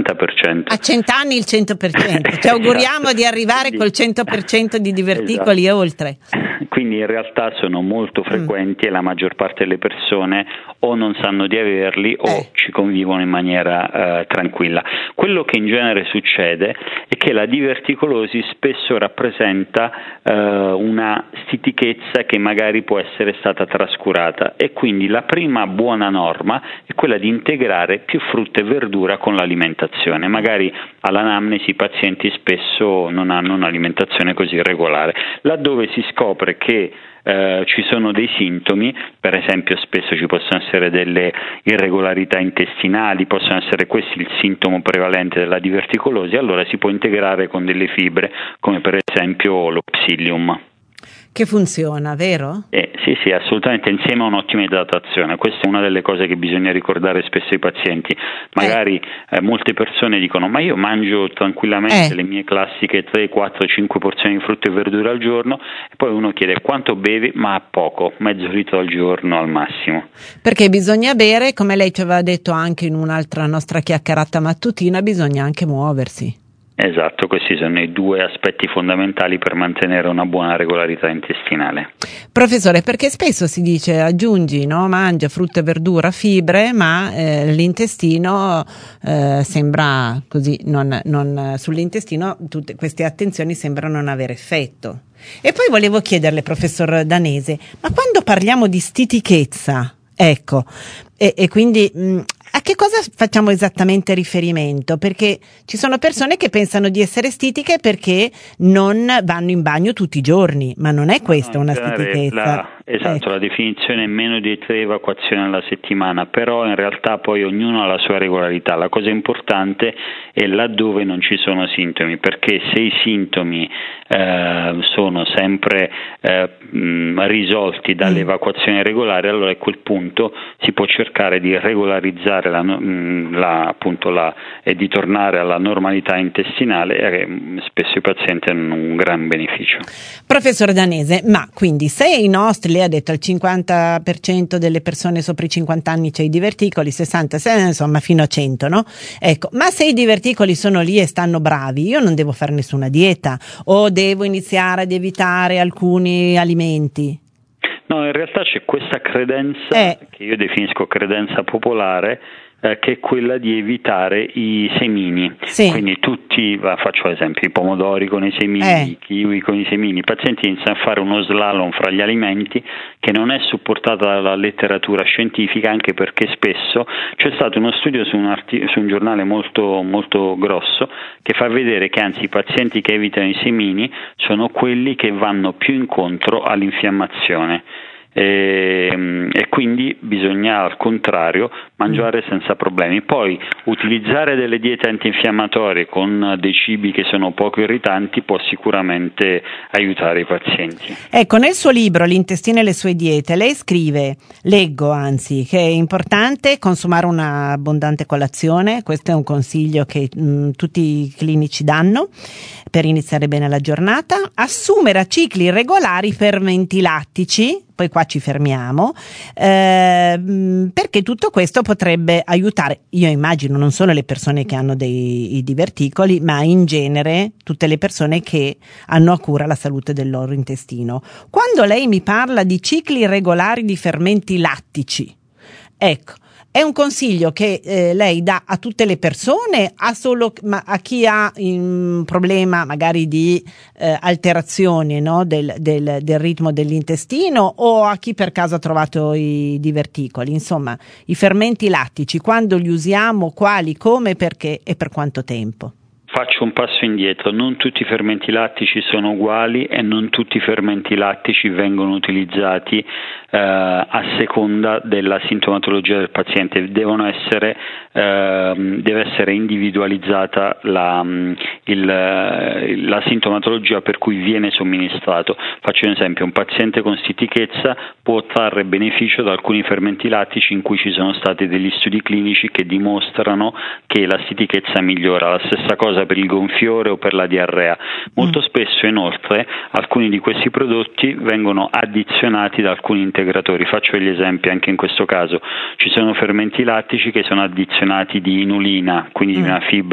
60%. A 100 anni il 100%. Ci auguriamo di arrivare col 100% di diverticoli e oltre. Quindi in realtà sono molto frequenti e la maggior parte delle persone o non sanno di averli o ci convivono in maniera tranquilla. Quello che in genere succede è che la diverticolosi spesso rappresenta una stitichezza che magari può essere stata trascurata, e quindi la prima buona norma è quella di integrare più frutta e verdura con l'alimentazione. Magari all'anamnesi i pazienti spesso non hanno un'alimentazione così regolare. Laddove si scopre che ci sono dei sintomi, per esempio spesso ci possono essere delle irregolarità intestinali, possono essere questi il sintomo prevalente della diverticolosi, allora si può integrare con delle fibre come per esempio lo psyllium. Che funziona, vero? Sì, assolutamente, insieme a un'ottima idratazione. Questa è una delle cose che bisogna ricordare spesso ai pazienti. Magari molte persone dicono: ma io mangio tranquillamente le mie classiche 3, 4, 5 porzioni di frutta e verdura al giorno, e poi uno chiede quanto bevi, ma poco, mezzo litro al giorno al massimo. Perché bisogna bere, come lei ci aveva detto anche in un'altra nostra chiacchierata mattutina, bisogna anche muoversi. Esatto, questi sono i due aspetti fondamentali per mantenere una buona regolarità intestinale. Professore, perché spesso si dice aggiungi, no? Mangia frutta e verdura, fibre, ma l'intestino sembra così, sull'intestino tutte queste attenzioni sembrano non avere effetto. E poi volevo chiederle, professor Danese, ma quando parliamo di stitichezza, ecco, e quindi a che cosa facciamo esattamente riferimento? Perché ci sono persone che pensano di essere stitiche perché non vanno in bagno tutti i giorni, ma non è questa una stitichezza. La definizione è meno di 3 evacuazioni alla settimana, però in realtà poi ognuno ha la sua regolarità. La cosa importante è laddove non ci sono sintomi, perché se i sintomi sono sempre risolti dall'evacuazione regolare, allora a quel punto si può cercare di regolarizzare e di tornare alla normalità intestinale, e spesso i pazienti hanno un gran beneficio. Professor Danese, ma quindi se i nostri, lei ha detto il 50% delle persone sopra i 50 anni c'è i diverticoli, 60, insomma fino a 100, no? Ecco, ma se i diverticoli sono lì e stanno bravi, io non devo fare nessuna dieta o devo iniziare ad evitare alcuni alimenti? No, in realtà c'è questa credenza che io definisco credenza popolare, che è quella di evitare i semini. Sì. Quindi faccio esempio, i pomodori con i semini, i kiwi con i semini. I pazienti iniziano a fare uno slalom fra gli alimenti che non è supportato dalla letteratura scientifica, anche perché spesso c'è stato uno studio su un giornale molto, molto grosso che fa vedere che anzi i pazienti che evitano i semini sono quelli che vanno più incontro all'infiammazione. E quindi bisogna al contrario mangiare senza problemi. Poi utilizzare delle diete antinfiammatorie con dei cibi che sono poco irritanti può sicuramente aiutare i pazienti. Ecco, nel suo libro L'intestino e le sue diete lei scrive, che è importante consumare un'abbondante colazione. Questo è un consiglio che tutti i clinici danno per iniziare bene la giornata, assumere a cicli regolari fermenti lattici. Poi qua ci fermiamo, perché tutto questo potrebbe aiutare, io immagino, non solo le persone che hanno i diverticoli, ma in genere tutte le persone che hanno a cura la salute del loro intestino. Quando lei mi parla di cicli regolari di fermenti lattici, ecco, è un consiglio che lei dà a tutte le persone, a chi ha un problema magari di alterazione, no, del ritmo dell'intestino, o a chi per caso ha trovato i diverticoli? Insomma, i fermenti lattici, quando li usiamo, quali, come, perché e per quanto tempo? Faccio un passo indietro, non tutti i fermenti lattici sono uguali e non tutti i fermenti lattici vengono utilizzati a seconda della sintomatologia del paziente. Deve essere individualizzata la sintomatologia per cui viene somministrato. Faccio un esempio: un paziente con stitichezza può trarre beneficio da alcuni fermenti lattici in cui ci sono stati degli studi clinici che dimostrano che la stitichezza migliora. La stessa cosa per il gonfiore o per la diarrea. Molto spesso inoltre alcuni di questi prodotti vengono addizionati da alcuni integratori. Faccio degli esempi anche in questo caso: ci sono fermenti lattici che sono addizionati di inulina, quindi di una fibra